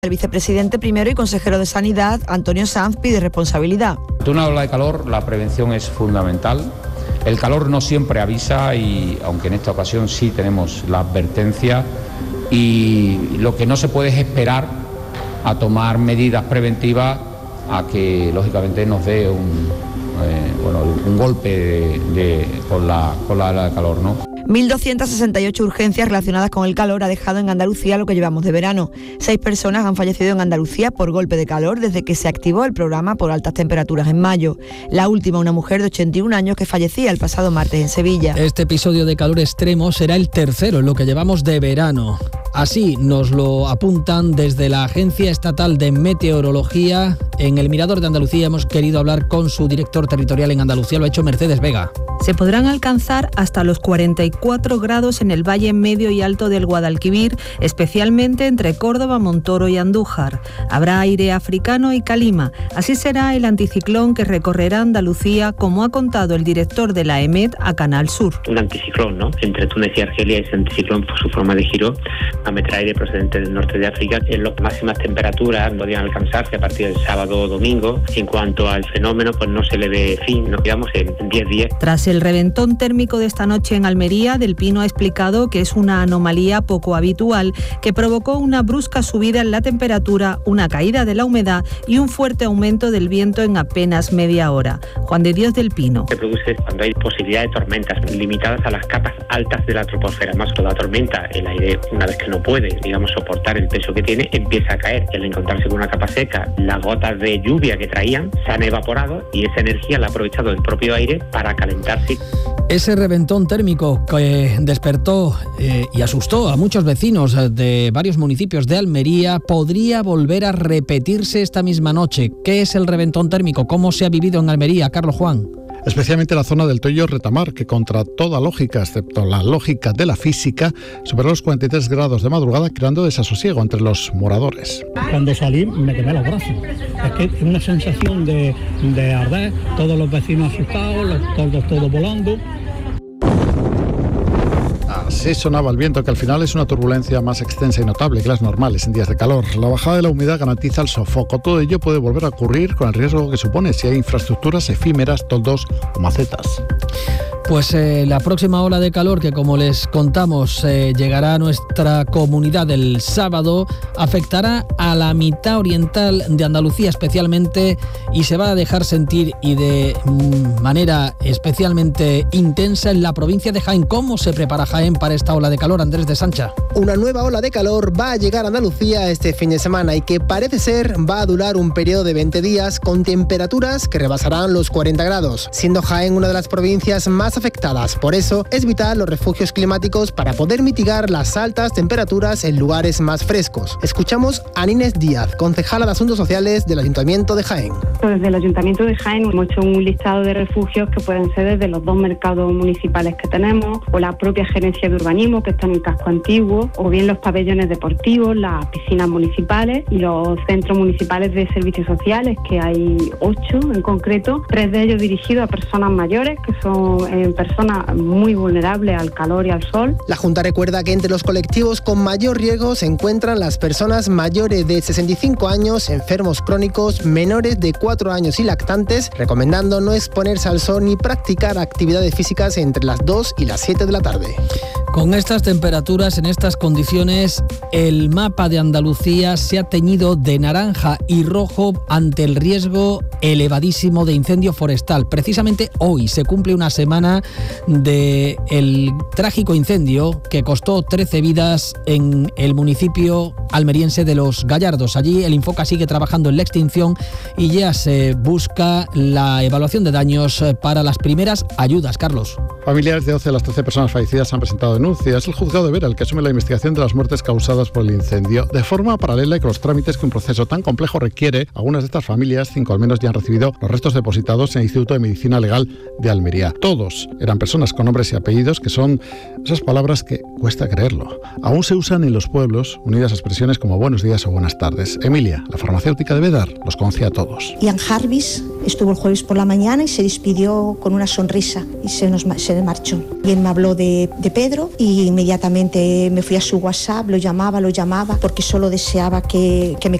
El vicepresidente primero y consejero de Sanidad, Antonio Sanz, pide responsabilidad. Ante una ola de calor, la prevención es fundamental. El calor no siempre avisa y, aunque en esta ocasión sí tenemos la advertencia, y lo que no se puede es esperar a tomar medidas preventivas a que, lógicamente, nos dé un golpe con la ola de calor, ¿no? 1.268 urgencias relacionadas con el calor ha dejado en Andalucía lo que llevamos de verano. 6 personas han fallecido en Andalucía por golpe de calor desde que se activó el programa por altas temperaturas en mayo. La última, una mujer de 81 años que fallecía el pasado martes en Sevilla. Este episodio de calor extremo será el tercero en lo que llevamos de verano. Así nos lo apuntan desde la Agencia Estatal de Meteorología. En el Mirador de Andalucía hemos querido hablar con su director territorial en Andalucía, lo ha hecho Mercedes Vega. Se podrán alcanzar hasta los 44 grados en el valle medio y alto del Guadalquivir, especialmente entre Córdoba, Montoro y Andújar. Habrá aire africano y calima. Así será el anticiclón que recorrerá Andalucía, como ha contado el director de la EMET a Canal Sur. Un anticiclón, ¿no? Entre Túnez y Argelia, ese anticiclón, por su forma de giro, va a meter aire procedente del norte de África. En las máximas temperaturas podrían alcanzarse a partir del sábado o domingo. En cuanto al fenómeno, pues no se le ve fin, nos quedamos en 10 días. Tras el reventón térmico de esta noche en Almería, Del Pino ha explicado que es una anomalía poco habitual que provocó una brusca subida en la temperatura, una caída de la humedad y un fuerte aumento del viento en apenas media hora. Juan de Dios del Pino. Se produce cuando hay posibilidad de tormentas limitadas a las capas altas de la troposfera. Más toda tormenta, el aire, una vez que no puede, soportar el peso que tiene, empieza a caer. Y al encontrarse con una capa seca, las gotas de lluvia que traían se han evaporado y esa energía la ha aprovechado el propio aire para calentarse. Ese reventón térmico que despertó y asustó a muchos vecinos de varios municipios de Almería podría volver a repetirse esta misma noche. ¿Qué es el reventón térmico? ¿Cómo se ha vivido en Almería? Carlos Juan. Especialmente la zona del Toyo Retamar, que contra toda lógica, excepto la lógica de la física, superó los 43 grados de madrugada, creando desasosiego entre los moradores. Cuando salí me quemé los brazos. Es que es una sensación de arder, todos los vecinos asustados, todos volando. Así sonaba el viento, que al final es una turbulencia más extensa y notable que las normales en días de calor. La bajada de la humedad garantiza el sofoco. Todo ello puede volver a ocurrir con el riesgo que supone si hay infraestructuras efímeras, toldos o macetas. Pues la próxima ola de calor, que como les contamos llegará a nuestra comunidad el sábado, afectará a la mitad oriental de Andalucía especialmente y se va a dejar sentir y de manera especialmente intensa en la provincia de Jaén. ¿Cómo se prepara Jaén para esta ola de calor? Andrés de Sancha. Una nueva ola de calor va a llegar a Andalucía este fin de semana y que parece ser va a durar un periodo de 20 días con temperaturas que rebasarán los 40 grados, siendo Jaén una de las provincias más afectadas. Por eso es vital los refugios climáticos para poder mitigar las altas temperaturas en lugares más frescos. Escuchamos a Inés Díaz, concejala de Asuntos Sociales del Ayuntamiento de Jaén. Desde el Ayuntamiento de Jaén hemos hecho un listado de refugios que pueden ser desde los 2 mercados municipales que tenemos, o la propia gerencia de urbanismo que está en el casco antiguo, o bien los pabellones deportivos, las piscinas municipales y los centros municipales de servicios sociales, que hay 8 en concreto, 3 de ellos dirigidos a personas mayores, que son personas muy vulnerables al calor y al sol. La Junta recuerda que entre los colectivos con mayor riesgo se encuentran las personas mayores de 65 años, enfermos crónicos, menores de 4 años y lactantes, recomendando no exponerse al sol ni practicar actividades físicas entre las 2 y las 7 de la tarde. Con estas temperaturas, en estas condiciones, el mapa de Andalucía se ha teñido de naranja y rojo ante el riesgo elevadísimo de incendio forestal. Precisamente hoy se cumple una semana del trágico incendio que costó 13 vidas en el municipio almeriense de Los Gallardos. Allí el Infoca sigue trabajando en la extinción y ya se busca la evaluación de daños para las primeras ayudas. Carlos. Familiares de 11 de las 13 personas fallecidas han presentado denuncias. El juzgado de Vera el que asume la investigación de las muertes causadas por el incendio. De forma paralela y con los trámites que un proceso tan complejo requiere, algunas de estas familias, 5 al menos, ya han recibido los restos depositados en el Instituto de Medicina Legal de Almería. Todos eran personas con nombres y apellidos, que son esas palabras que cuesta creerlo. Aún se usan en los pueblos, unidas a expresiones como buenos días o buenas tardes. Emilia, la farmacéutica de Bedar, los conoce a todos. Ian Jarvis estuvo el jueves por la mañana y se despidió con una sonrisa y se se me marchó. Y él me habló de Pedro y inmediatamente me fui a su WhatsApp, lo llamaba porque solo deseaba que me